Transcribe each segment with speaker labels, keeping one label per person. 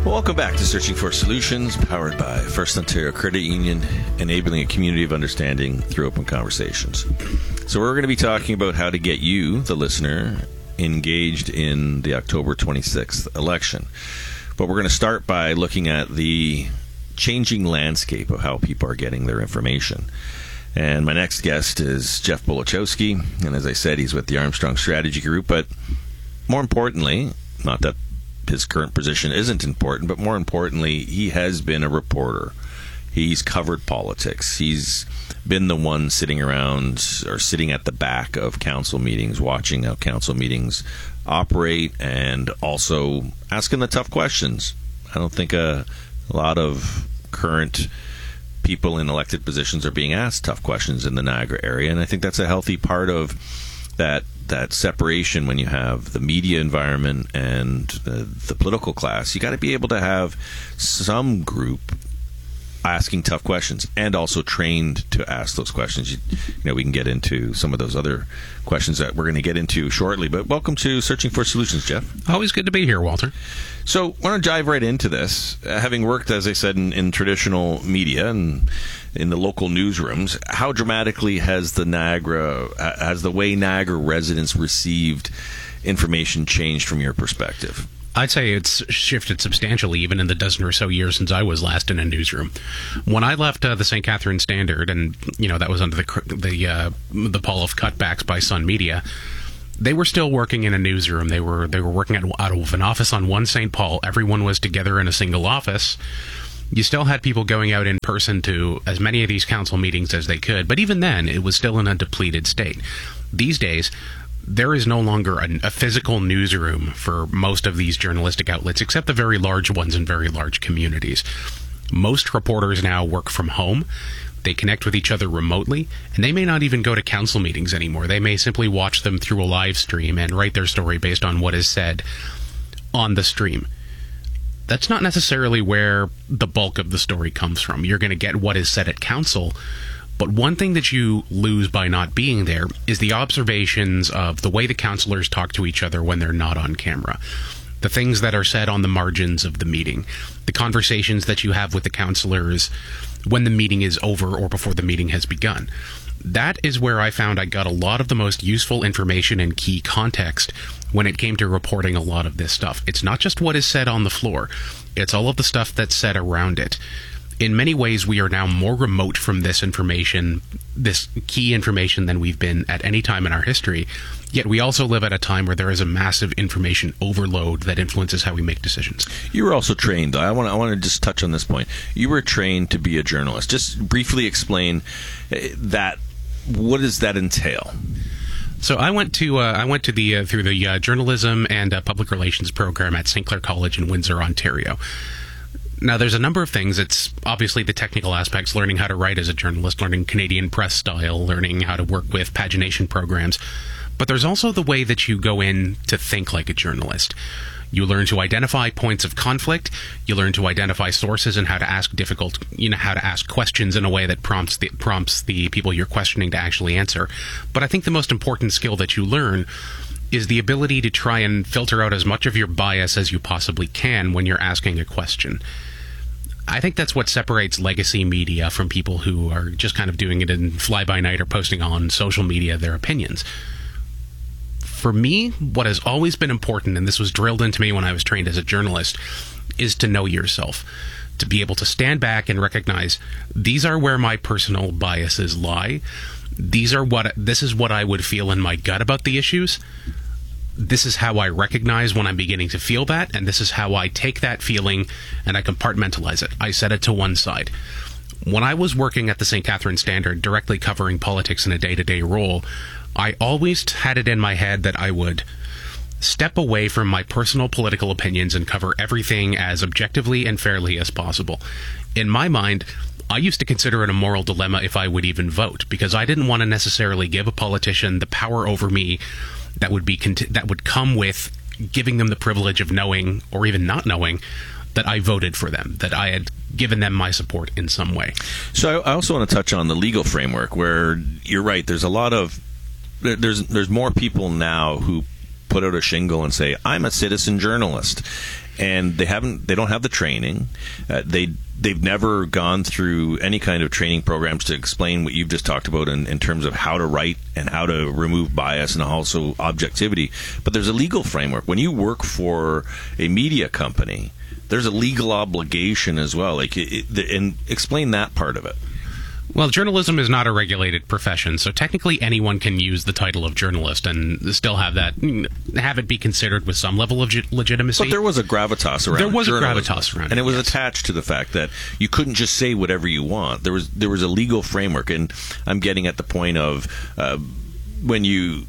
Speaker 1: Welcome back to Searching for Solutions, powered by First Ontario Credit Union, enabling a community of understanding through open conversations. So we're going to be talking about how to get you, the listener, engaged in the October 26th election. But we're going to start by looking at the changing landscape of how people are getting their information. And my next guest is Jeff Bolochowski, and as I said, he's with the Armstrong Strategy Group. But more importantly, not that his current position isn't important, but more importantly, he has been a reporter. He's covered politics. He's been the one sitting around or sitting at the back of council meetings, watching how council meetings operate, and also asking the tough questions. I don't think a lot of current people in elected positions are being asked tough questions in the Niagara area, and I think that's a healthy part of that separation when you have the media environment and the political class. You got to be able to have some group asking tough questions and also trained to ask those questions. You know, we can get into some of those other questions that we're going to get into shortly, but welcome to Searching for Solutions, Jeff.
Speaker 2: Always good to be here, Walter.
Speaker 1: So I want to dive right into this. Having worked, as I said, in traditional media and in the local newsrooms, how dramatically has the way Niagara residents received information changed from your perspective?
Speaker 2: I'd say it's shifted substantially, even in the dozen or so years since I was last in a newsroom. When I left the St. Catharines Standard, and that was under the pall of cutbacks by Sun Media, they were still working in a newsroom. They were working out of an office on 1 St. Paul. Everyone was together in a single office. You still had people going out in person to as many of these council meetings as they could, but even then, it was still in a depleted state. These days, there is no longer a physical newsroom for most of these journalistic outlets, except the very large ones in very large communities. Most reporters now work from home. They connect with each other remotely, and they may not even go to council meetings anymore. They may simply watch them through a live stream and write their story based on what is said on the stream. That's not necessarily where the bulk of the story comes from. You're going to get what is said at council, but one thing that you lose by not being there is the observations of the way the councillors talk to each other when they're not on camera. The things that are said on the margins of the meeting. The conversations that you have with the councillors when the meeting is over or before the meeting has begun. That is where I found I got a lot of the most useful information and key context when it came to reporting a lot of this stuff. It's not just what is said on the floor. It's all of the stuff that's said around it. In many ways, we are now more remote from this information, this key information, than we've been at any time in our history. Yet we also live at a time where there is a massive information overload that influences how we make decisions.
Speaker 1: You were also trained. I want to just touch on this point. You were trained to be a journalist. Just briefly explain that. What does that entail?
Speaker 2: So I went to through the journalism and public relations program at St. Clair College in Windsor, Ontario. Now, there's a number of things. It's obviously the technical aspects, learning how to write as a journalist, learning Canadian press style, learning how to work with pagination programs. But there's also the way that you go in to think like a journalist. You learn to identify points of conflict. You learn to identify sources and how to ask how to ask questions in a way that prompts the people you're questioning to actually answer. But I think the most important skill that you learn is the ability to try and filter out as much of your bias as you possibly can when you're asking a question. I think that's what separates legacy media from people who are just kind of doing it in fly-by-night or posting on social media their opinions. For me, what has always been important, and this was drilled into me when I was trained as a journalist, is to know yourself. To be able to stand back and recognize, these are where my personal biases lie. This is what I would feel in my gut about the issues. This is how I recognize when I'm beginning to feel that, and this is how I take that feeling and I compartmentalize it. I set it to one side. When I was working at the St. Catharines Standard, directly covering politics in a day-to-day role, I always had it in my head that I would step away from my personal political opinions and cover everything as objectively and fairly as possible. In my mind, I used to consider it a moral dilemma if I would even vote, because I didn't want to necessarily give a politician the power over me that would come with giving them the privilege of knowing, or even not knowing, that I voted for them, that I had given them my support in some way.
Speaker 1: So I also want to touch on the legal framework, where you're right, there's a lot of there's more people now who put out a shingle and say, I'm a citizen journalist. And they don't have the training. They've never gone through any kind of training programs to explain what you've just talked about in terms of how to write and how to remove bias and also objectivity. But there's a legal framework. When you work for a media company, there's a legal obligation as well. And explain that part of it.
Speaker 2: Well, journalism is not a regulated profession, so technically anyone can use the title of journalist and still have it be considered with some level of legitimacy.
Speaker 1: But there was a gravitas around.
Speaker 2: There was
Speaker 1: journalism,
Speaker 2: a gravitas around,
Speaker 1: and it was
Speaker 2: yes.
Speaker 1: attached to the fact that you couldn't just say whatever you want. There was a legal framework, and I'm getting at the point of when you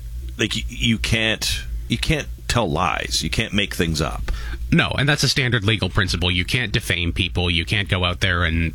Speaker 1: can't tell lies, you can't make things up.
Speaker 2: No, and that's a standard legal principle. You can't defame people. You can't go out there and.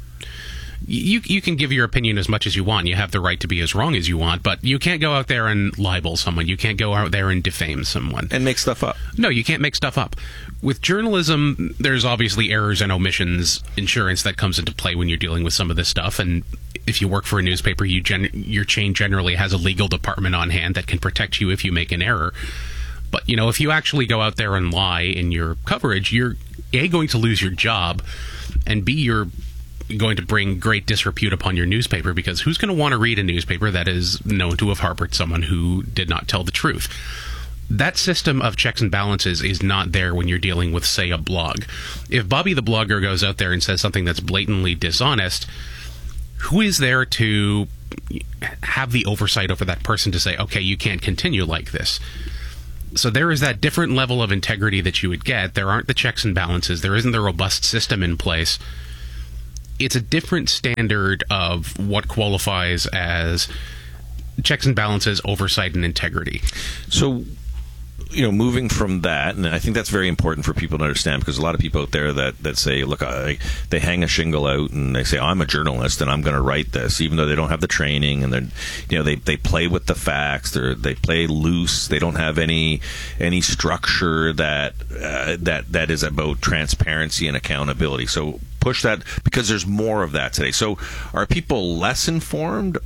Speaker 2: You can give your opinion as much as you want. You have the right to be as wrong as you want, but you can't go out there and libel someone. You can't go out there and defame someone.
Speaker 1: And make stuff up.
Speaker 2: No, you can't make stuff up. With journalism, there's obviously errors and omissions insurance that comes into play when you're dealing with some of this stuff. And if you work for a newspaper, your chain generally has a legal department on hand that can protect you if you make an error. But, if you actually go out there and lie in your coverage, you're, A, going to lose your job, and B, you're going to bring great disrepute upon your newspaper, because who's going to want to read a newspaper that is known to have harbored someone who did not tell the truth? That system of checks and balances is not there when you're dealing with, say, a blog. If Bobby the blogger goes out there and says something that's blatantly dishonest, who is there to have the oversight over that person to say, okay, you can't continue like this? So there is that different level of integrity that you would get. There aren't the checks and balances. There isn't the robust system in place. It's a different standard of what qualifies as checks and balances, oversight, and integrity.
Speaker 1: So, moving from that, and I think that's very important for people to understand, because a lot of people out there that say, look, they hang a shingle out and they say, I'm a journalist and I'm going to write this, even though they don't have the training, and they play with the facts, they play loose, they don't have any structure that is about transparency and accountability. So push that, because there's more of that today. So are people less informed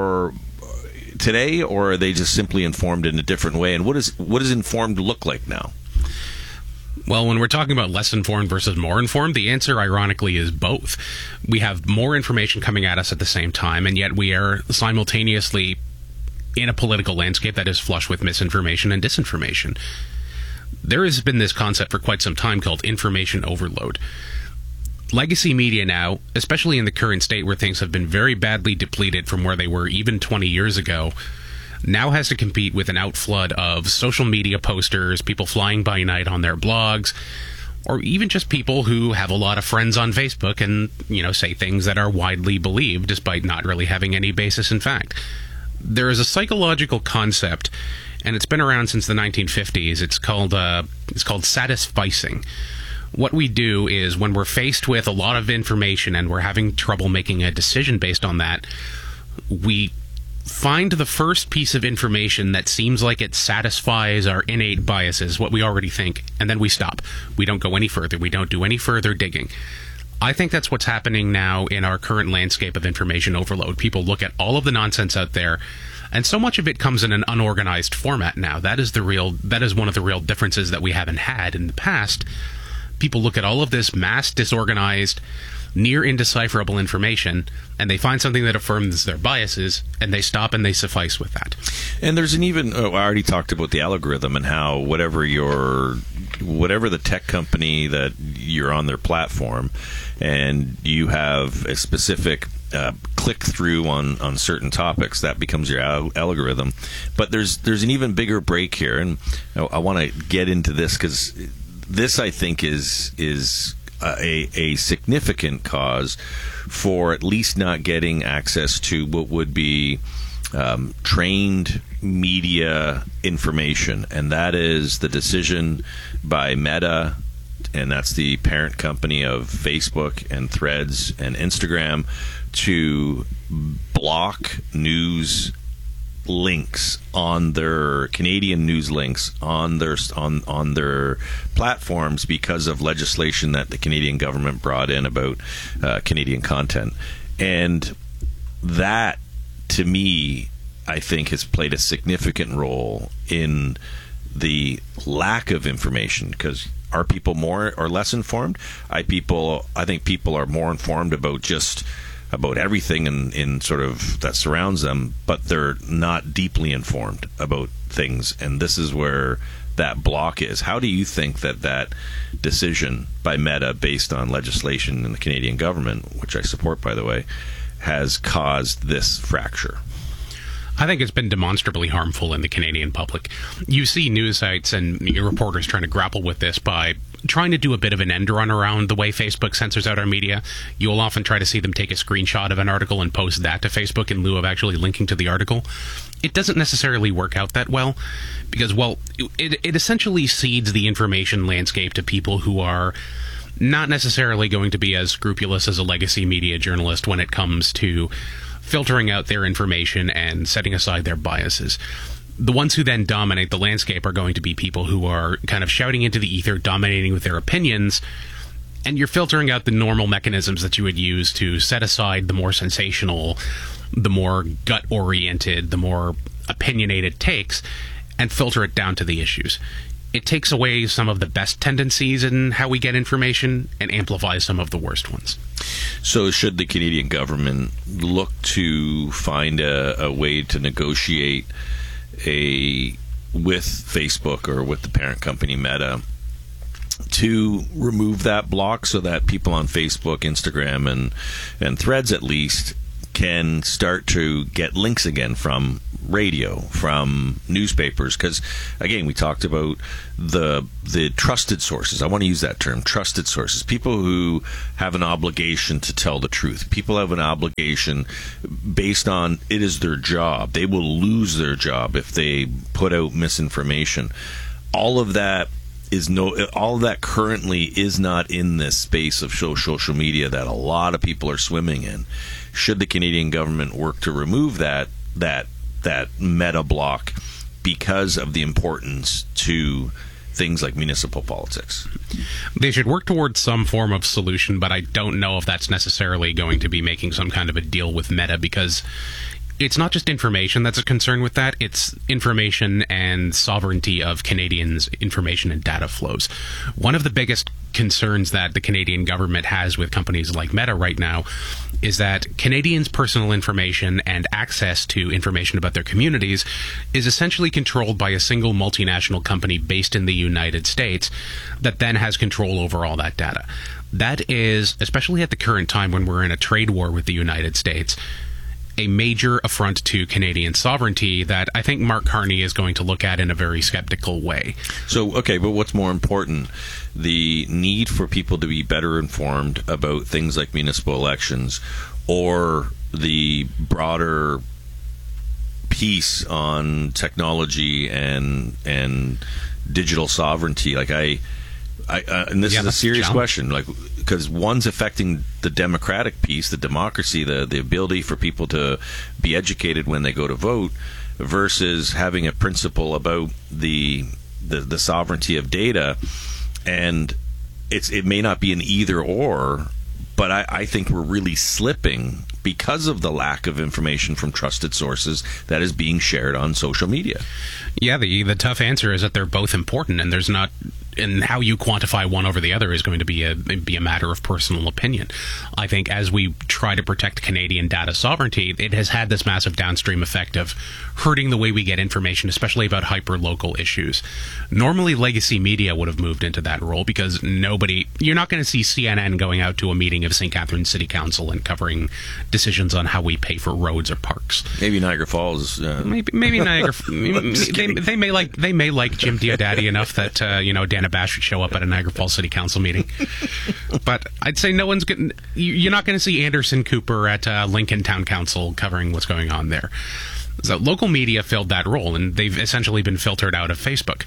Speaker 1: today, or are they just simply informed in a different way? And what does informed look like now?
Speaker 2: Well, when we're talking about less informed versus more informed, the answer, ironically, is both. We have more information coming at us at the same time, and yet we are simultaneously in a political landscape that is flush with misinformation and disinformation. There has been this concept for quite some time called information overload. Legacy media now, especially in the current state where things have been very badly depleted from where they were even 20 years ago, now has to compete with an outflood of social media posters, people flying by night on their blogs, or even just people who have a lot of friends on Facebook and, say things that are widely believed despite not really having any basis in fact. There is a psychological concept, and it's been around since the 1950s. It's called satisficing. What we do is, when we're faced with a lot of information and we're having trouble making a decision based on that, we find the first piece of information that seems like it satisfies our innate biases, what we already think, and then we stop. We don't go any further. We don't do any further digging. I think that's what's happening now in our current landscape of information overload. People look at all of the nonsense out there, and so much of it comes in an unorganized format now. That is one of the real differences that we haven't had in the past. People look at all of this mass, disorganized, near indecipherable information, and they find something that affirms their biases, and they stop and they suffice with that.
Speaker 1: And there's I already talked about the algorithm and how whatever the tech company that you're on their platform, and you have a specific click through on certain topics, that becomes your algorithm. But there's an even bigger break here, and I want to get into this, because this, I think, is a significant cause for at least not getting access to what would be trained media information, and that is the decision by Meta, and that's the parent company of Facebook and Threads and Instagram, to block news links on their Canadian news links on their platforms because of legislation that the Canadian government brought in about Canadian content. And that, to me, I think, has played a significant role in the lack of information, because are people more or less informed? I think people are more informed about everything in sort of that surrounds them, but they're not deeply informed about things, and this is where that block is. How do you think that decision by Meta, based on legislation in the Canadian government, which I support, by the way, has caused this fracture?
Speaker 2: I think it's been demonstrably harmful in the Canadian public. You see news sites and reporters trying to grapple with this by trying to do a bit of an end run around the way Facebook censors out our media. You'll often try to see them take a screenshot of an article and post that to Facebook in lieu of actually linking to the article. It doesn't necessarily work out that well because, well, it essentially cedes the information landscape to people who are not necessarily going to be as scrupulous as a legacy media journalist when it comes to filtering out their information and setting aside their biases. The ones who then dominate the landscape are going to be people who are kind of shouting into the ether, dominating with their opinions, and you're filtering out the normal mechanisms that you would use to set aside the more sensational, the more gut-oriented, the more opinionated takes, and filter it down to the issues. It takes away some of the best tendencies in how we get information and amplifies some of the worst ones.
Speaker 1: So should the Canadian government look to find a way to negotiate with Facebook or with the parent company Meta to remove that block so that people on Facebook, Instagram, and Threads at least can start to get links again from radio, from newspapers? Because again, we talked about the trusted sources. I want to use that term, trusted sources. People who have an obligation to tell the truth. People have an obligation based on it is their job. They will lose their job if they put out misinformation. All of that currently is not in this space of social media that a lot of people are swimming in. Should the Canadian government work to remove that Meta block because of the importance to things like municipal politics?
Speaker 2: They should work towards some form of solution, but I don't know if that's necessarily going to be making some kind of a deal with Meta, because it's not just information that's a concern with that. It's information and sovereignty of Canadians' information and data flows. One of the biggest concerns that the Canadian government has with companies like Meta right now is that Canadians' personal information and access to information about their communities is essentially controlled by a single multinational company based in the United States that then has control over all that data. That is, especially at the current time when we're in a trade war with the United States, a major affront to Canadian sovereignty that I think Mark Carney is going to look at in a very skeptical way.
Speaker 1: So, okay, but what's more important? The need for people to be better informed about things like municipal elections, or the broader piece on technology and digital sovereignty? Like and this is a serious question, like, because one's affecting the democratic piece, the democracy, the ability for people to be educated when they go to vote, versus having a principle about the sovereignty of data. And it may not be an either or, but I think we're really slipping because of the lack of information from trusted sources that is being shared on social media.
Speaker 2: Yeah, the tough answer is that they're both important, and there's not, and how you quantify one over the other is going to be a matter of personal opinion. I think as we try to protect Canadian data sovereignty, it has had this massive downstream effect of hurting the way we get information, especially about hyper-local issues. Normally, legacy media would have moved into that role because you're not going to see CNN going out to a meeting of St. Catharines City Council and covering decisions on how we pay for roads or parks.
Speaker 1: Maybe Niagara Falls.
Speaker 2: Maybe Niagara. They may like Jim Diodati enough that Dana Bash would show up at a Niagara Falls City Council meeting. But I'd say you're not going to see Anderson Cooper at Lincoln Town Council covering what's going on there. So local media filled that role, and they've essentially been filtered out of Facebook.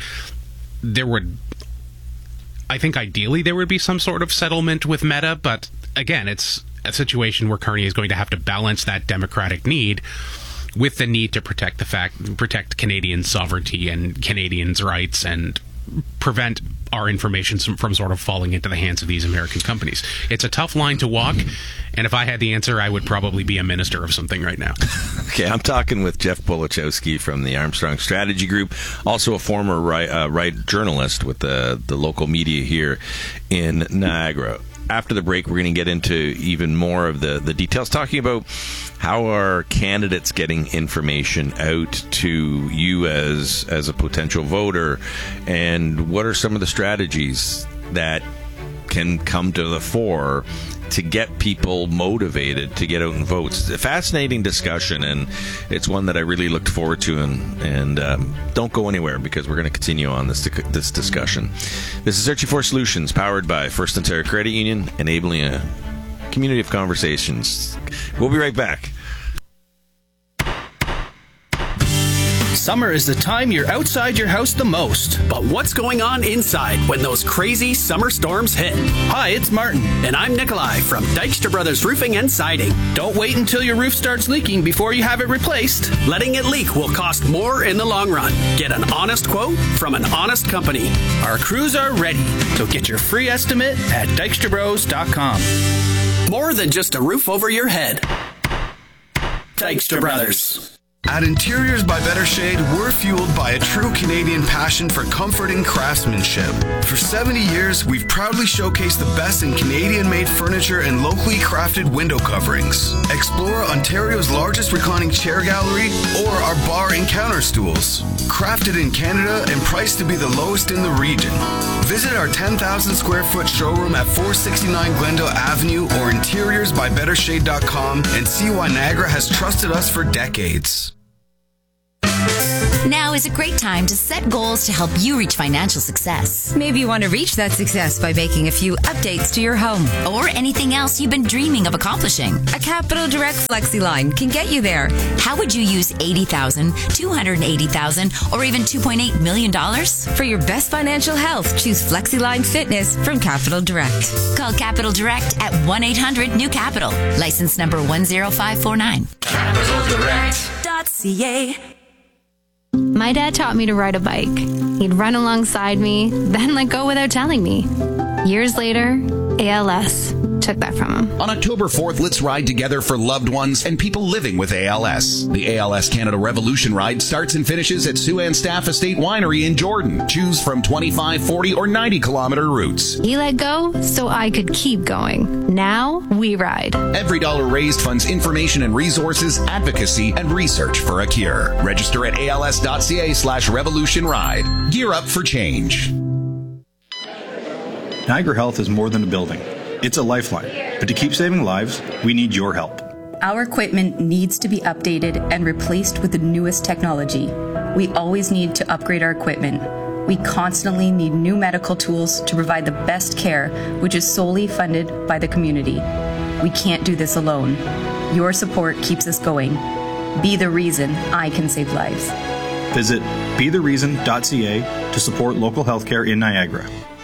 Speaker 2: I think ideally there would be some sort of settlement with Meta, but again, it's a situation where Carney is going to have to balance that democratic need with the need to protect Canadian sovereignty and Canadians' rights and prevent our information from sort of falling into the hands of these American companies. It's a tough line to walk, and if I had the answer, I would probably be a minister of something right now.
Speaker 1: Okay, I'm talking with Jeff Polochowski from the Armstrong Strategy Group, also a former journalist with the local media here in Niagara. After the break, we're going to get into even more of the details, talking about how are candidates getting information out to you as a potential voter, and what are some of the strategies that can come to the fore to get people motivated to get out and vote. It's a fascinating discussion, and it's one that I really looked forward to. And don't go anywhere, because we're going to continue on this discussion. This is Searching for Solutions, powered by First Ontario Credit Union, enabling a community of conversations. We'll be right back.
Speaker 3: Summer is the time you're outside your house the most.
Speaker 4: But what's going on inside when those crazy summer storms hit?
Speaker 3: Hi, it's Martin.
Speaker 4: And I'm Nikolai from Dykstra Brothers Roofing and Siding.
Speaker 3: Don't wait until your roof starts leaking before you have it replaced.
Speaker 4: Letting it leak will cost more in the long run. Get an honest quote from an honest company.
Speaker 3: Our crews are ready, so get your free estimate at dykstrabros.com.
Speaker 4: More than just a roof over your head. Dykstra Brothers.
Speaker 5: At Interiors by Better Shade, we're fueled by a true Canadian passion for comfort and craftsmanship. For 70 years, we've proudly showcased the best in Canadian-made furniture and locally crafted window coverings. Explore Ontario's largest reclining chair gallery or our bar and counter stools. Crafted in Canada and priced to be the lowest in the region. Visit our 10,000 square foot showroom at 469 Glendale Avenue or interiorsbybettershade.com and see why Niagara has trusted us for decades.
Speaker 6: Now is a great time to set goals to help you reach financial success.
Speaker 7: Maybe you want to reach that success by making a few updates to your home.
Speaker 6: Or anything else you've been dreaming of accomplishing.
Speaker 7: A Capital Direct FlexiLine can get you there.
Speaker 6: How would you use $80,000, $280,000, or even $2.8 million?
Speaker 7: For your best financial health, choose FlexiLine Fitness from Capital Direct.
Speaker 6: Call Capital Direct at 1-800-NEW-CAPITAL. License number 10549. CapitalDirect.ca.
Speaker 8: My dad taught me to ride a bike. He'd run alongside me, then let go without telling me. Years later, ALS took that from him.
Speaker 9: On October 4th, let's ride together for loved ones and people living with ALS. The ALS Canada Revolution Ride starts and finishes at Sue Ann Staff Estate Winery in Jordan. Choose from 25, 40, or 90-kilometer routes.
Speaker 8: He let go so I could keep going. Now we ride.
Speaker 9: Every dollar raised funds information and resources, advocacy, and research for a cure. Register at als.ca/revolution ride. Gear up for change.
Speaker 10: Niagara Health is more than a building. It's a lifeline. But to keep saving lives, we need your help.
Speaker 11: Our equipment needs to be updated and replaced with the newest technology. We always need to upgrade our equipment. We constantly need new medical tools to provide the best care, which is solely funded by the community. We can't do this alone. Your support keeps us going. Be the reason I can save lives.
Speaker 10: Visit bethereason.ca to support local healthcare in Niagara.